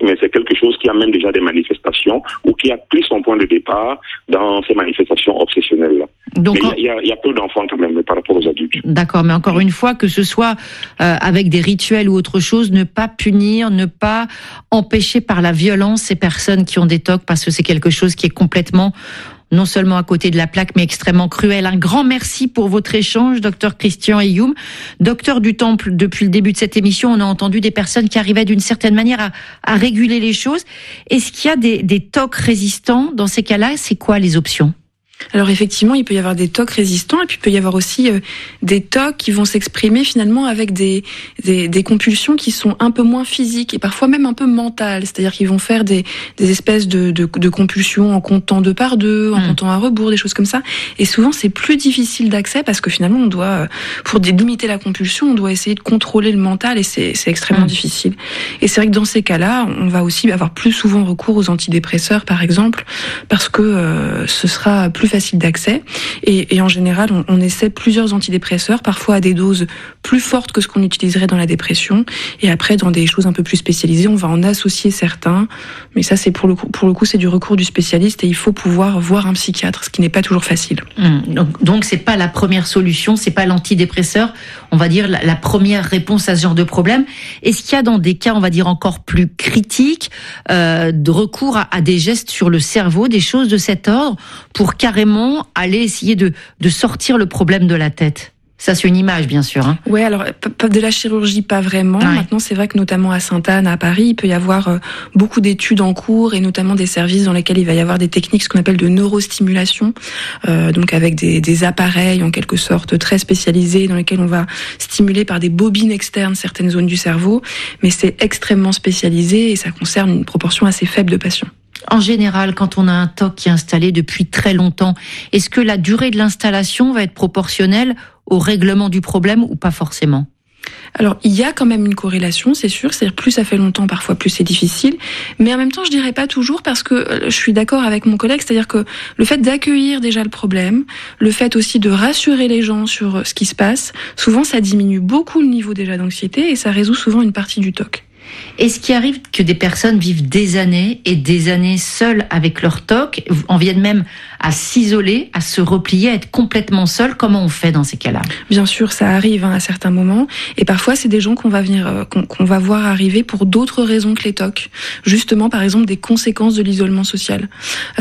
mais c'est quelque chose qui amène déjà des manifestations ou qui a pris son point de départ dans ces manifestations obsessionnelles-là. Donc, il y a peu d'enfants quand même par rapport aux adultes. D'accord, mais encore une fois, que ce soit avec des rituels ou autre chose, ne pas punir, ne pas empêcher par la violence ces personnes qui ont des TOC, parce que c'est quelque chose qui est complètement, non seulement à côté de la plaque, mais extrêmement cruel. Un grand merci pour votre échange, docteur Christian Ayoum. Docteur du Temple, depuis le début de cette émission, on a entendu des personnes qui arrivaient d'une certaine manière à réguler les choses. Est-ce qu'il y a des TOC résistants dans ces cas-là? C'est quoi les options? Alors effectivement, il peut y avoir des TOC résistants et puis il peut y avoir aussi des TOC qui vont s'exprimer finalement avec des compulsions qui sont un peu moins physiques et parfois même un peu mentales. C'est-à-dire qu'ils vont faire des espèces de compulsions en comptant 2 par 2, en comptant à rebours, des choses comme ça. Et souvent, c'est plus difficile d'accès parce que finalement, on doit, pour limiter la compulsion, on doit essayer de contrôler le mental et c'est extrêmement difficile. Et c'est vrai que dans ces cas-là, on va aussi avoir plus souvent recours aux antidépresseurs, par exemple, parce que ce sera plus facile d'accès et en général on essaie plusieurs antidépresseurs, parfois à des doses plus fortes que ce qu'on utiliserait dans la dépression et après dans des choses un peu plus spécialisées on va en associer certains, mais ça c'est pour le coup c'est du recours du spécialiste et il faut pouvoir voir un psychiatre, ce qui n'est pas toujours facile. Donc c'est pas la première solution, c'est pas l'antidépresseur, on va dire la première réponse à ce genre de problème. Est-ce qu'il y a dans des cas on va dire encore plus critiques de recours à des gestes sur le cerveau, des choses de cet ordre pour carrément aller essayer de sortir le problème de la tête? Ça, c'est une image, bien sûr. Hein. Ouais, alors de la chirurgie, pas vraiment. Ouais. Maintenant, c'est vrai que notamment à Sainte-Anne, à Paris, il peut y avoir beaucoup d'études en cours et notamment des services dans lesquels il va y avoir des techniques, ce qu'on appelle de neurostimulation, donc avec des appareils en quelque sorte très spécialisés dans lesquels on va stimuler par des bobines externes certaines zones du cerveau, mais c'est extrêmement spécialisé et ça concerne une proportion assez faible de patients. En général, quand on a un TOC qui est installé depuis très longtemps, est-ce que la durée de l'installation va être proportionnelle au règlement du problème ou pas forcément ? Alors, il y a quand même une corrélation, c'est sûr. C'est-à-dire, plus ça fait longtemps, parfois plus c'est difficile. Mais en même temps, je dirais pas toujours parce que je suis d'accord avec mon collègue. C'est-à-dire que le fait d'accueillir déjà le problème, le fait aussi de rassurer les gens sur ce qui se passe, souvent ça diminue beaucoup le niveau déjà d'anxiété et ça résout souvent une partie du TOC. Est-ce qu'il arrive que des personnes vivent des années et des années seules avec leur TOC, en viennent même à s'isoler, à se replier, à être complètement seules? Comment on fait dans ces cas-là? Bien sûr, ça arrive à certains moments. Et parfois, c'est des gens qu'on va voir arriver pour d'autres raisons que les TOC. Justement, par exemple, des conséquences de l'isolement social.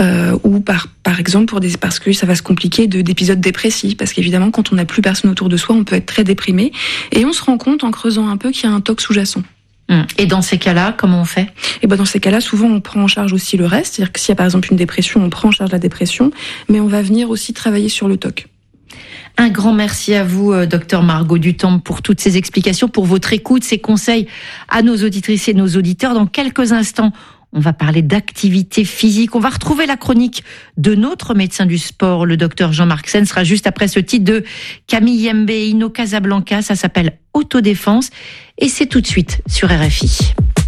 Ou par exemple, parce que ça va se compliquer d'épisodes dépressifs. Parce qu'évidemment, quand on n'a plus personne autour de soi, on peut être très déprimé. Et on se rend compte en creusant un peu qu'il y a un TOC sous-jacent. Et dans ces cas-là, comment on fait? Et dans ces cas-là, souvent on prend en charge aussi le reste. C'est-à-dire que s'il y a par exemple une dépression, on prend en charge la dépression, mais on va venir aussi travailler sur le TOC. Un grand merci à vous, docteur Margot Dutemple, pour toutes ces explications, pour votre écoute, ces conseils à nos auditrices et nos auditeurs. Dans quelques instants, on va parler d'activité physique. On va retrouver la chronique de notre médecin du sport, le docteur Jean-Marc Sen. Sera juste après ce titre de Camille Yembe et Ino Casablanca. Ça s'appelle Autodéfense. Et c'est tout de suite sur RFI.